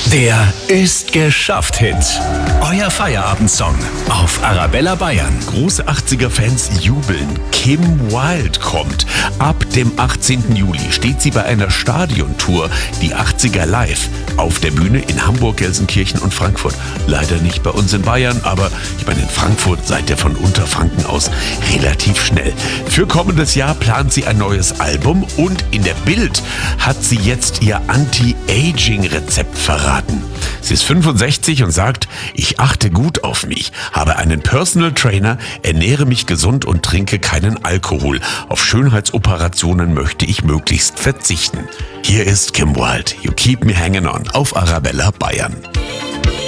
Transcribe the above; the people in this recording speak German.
Der Ist geschafft Hit. Euer Feierabendsong auf Arabella Bayern. Große 80er-Fans jubeln. Kim Wilde kommt. Ab dem 18. Juli steht sie bei einer Stadiontour, die 80er live, auf der Bühne in Hamburg, Gelsenkirchen und Frankfurt. Leider nicht bei uns in Bayern, aber ich meine, in Frankfurt seid ihr von Unterfranken aus relativ schnell. Für kommendes Jahr plant sie ein neues Album und in der Bild hat sie jetzt ihr Anti-Aging-Rezept verraten. Sie ist 65 und sagt, ich achte gut auf mich, habe einen Personal Trainer, ernähre mich gesund und trinke keinen Alkohol. Auf Schönheitsoperationen möchte ich möglichst verzichten. Hier ist Kim Wilde, You Keep Me Hanging On auf Arabella Bayern.